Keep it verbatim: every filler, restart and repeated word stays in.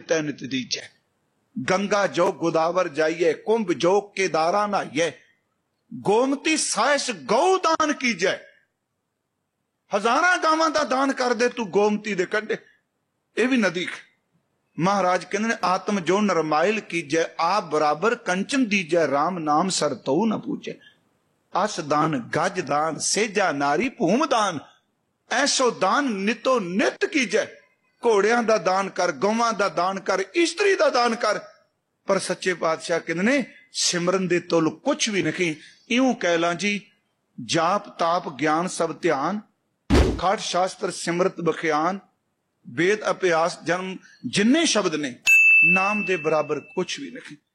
नित्य नित दीजै। गंगा जो गोदावर जाइए, कुंभ जो केदारा नहाइए, गोमती साइस गौ दान कीजै। हजारां गावां दा दान कर दे तू गोमती दे कंढे, यह भी नदी। महाराज कहते ने आत्म जो नरमाइल कीजै, आप बराबर कंचन दीजै, राम नाम सरतऊ न पूजै। अस दान गज दान सेजा नारी भूम दान, ऐसो दान नितो नित कीजै। घोड़ियां दा दान कर, गौवां दा दान कर, इस्त्री दा दान कर, पर सच्चे पातशाह कहते ने सिमरन दे तुल कुछ भी नहीं। इउं कहला जी जाप ताप ज्ञान सब ध्यान, खट शास्त्र सिमरत बख्यान, वेद अभ्यास जन्म जिन्ने शब्द ने नाम दे बराबर कुछ भी नहीं।